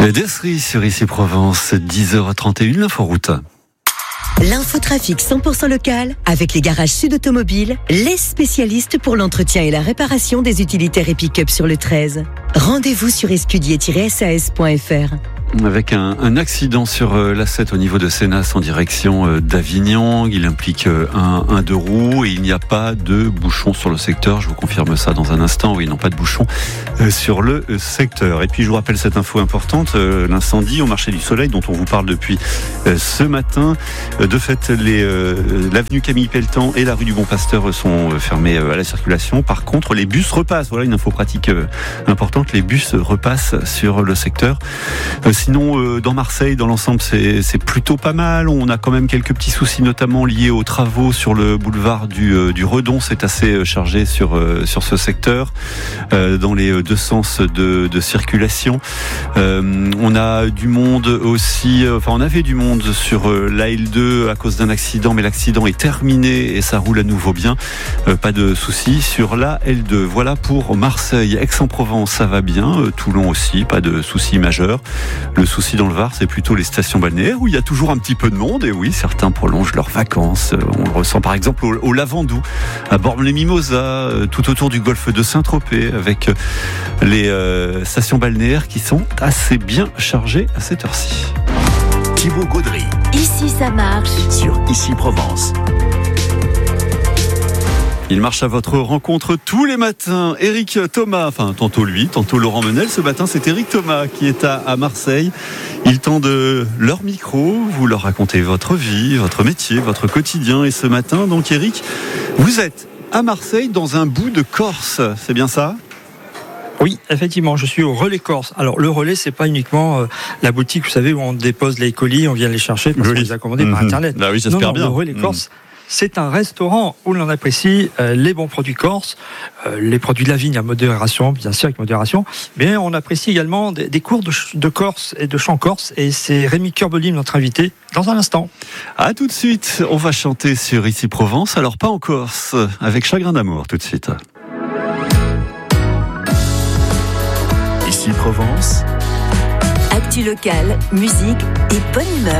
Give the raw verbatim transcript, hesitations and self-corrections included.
Dessery sur Ici Provence, dix heures trente et une, l'inforoute. L'infotrafic cent pour cent local avec les garages Sud Automobile, les spécialistes pour l'entretien et la réparation des utilitaires et pick-up sur le treize. Rendez-vous sur escudier tiret s a s point f r. Avec un, un accident sur euh, l'A sept au niveau de Sénas en direction euh, d'Avignon. Il implique euh, un, un deux roues et il n'y a pas de bouchon sur le secteur. Je vous confirme ça dans un instant. Oui, non, pas de bouchon euh, sur le euh, secteur. Et puis je vous rappelle cette info importante, euh, l'incendie au marché du Soleil dont on vous parle depuis euh, ce matin. Euh, de fait, les, euh, l'avenue Camille Pelletan et la rue du Bon Pasteur sont euh, fermées euh, à la circulation. Par contre, les bus repassent. Voilà une info pratique euh, importante. Les bus repassent sur le secteur. Euh, Sinon, euh, dans Marseille, dans l'ensemble, c'est, c'est plutôt pas mal. On a quand même quelques petits soucis, notamment liés aux travaux sur le boulevard du, euh, du Redon. C'est assez chargé sur, euh, sur ce secteur, euh, dans les deux sens de, de circulation. Euh, on a du monde aussi, euh, enfin, on avait du monde sur euh, l'A L deux à cause d'un accident, mais l'accident est terminé et ça roule à nouveau bien. Euh, pas de soucis sur l'A L deux. Voilà pour Marseille. Aix-en-Provence, ça va bien. Euh, Toulon aussi, pas de soucis majeurs. Le souci dans le Var, c'est plutôt les stations balnéaires où il y a toujours un petit peu de monde. Et oui, certains prolongent leurs vacances. On le ressent par exemple au, au Lavandou, à Bormes-les-Mimosas, tout autour du golfe de Saint-Tropez, avec les euh, stations balnéaires qui sont assez bien chargées à cette heure-ci. Thibaut Gaudry. Ici ça marche. Sur Ici Provence. Il marche à votre rencontre tous les matins. Éric Thomas, enfin tantôt lui, tantôt Laurent Menel. Ce matin, c'est Éric Thomas qui est à, à Marseille. Ils tendent leur micro, vous leur racontez votre vie, votre métier, votre quotidien. Et ce matin, donc Éric, vous êtes à Marseille dans un bout de Corse, c'est bien ça ? Oui, effectivement, je suis au Relais Corse. Alors, le relais, c'est pas uniquement euh, la boutique, vous savez, où on dépose les colis, on vient les chercher parce oui. qu'on les a commandés mmh. par Internet. Là, oui, j'espère non, non, bien. Le Relais Corse, mmh. c'est un restaurant où l'on apprécie euh, les bons produits corses, euh, les produits de la vigne à modération, bien sûr avec modération, mais on apprécie également des, des cours de, de Corse et de chant corse, et c'est Rémi Curbelim, notre invité, dans un instant. À tout de suite, on va chanter sur Ici Provence, alors pas en Corse, avec Chagrin d'amour tout de suite. Ici Provence. Actu local, musique et bonne humeur.